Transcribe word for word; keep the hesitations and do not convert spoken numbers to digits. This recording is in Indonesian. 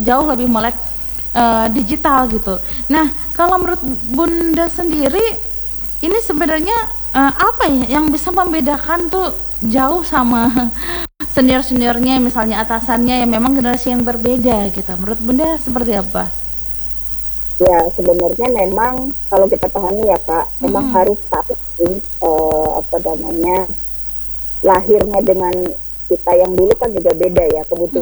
jauh lebih melek uh, digital gitu. Nah, kalau menurut Bunda sendiri, ini sebenarnya uh, apa ya yang bisa membedakan tuh jauh sama senior-seniornya, misalnya atasannya yang memang generasi yang berbeda gitu. Menurut Bunda seperti apa? Ya, sebenarnya memang kalau kita pahami ya Kak, Hmm. memang harus tahu uh, apa namanya lahirnya dengan kita yang dulu kan juga beda ya, kebutuhan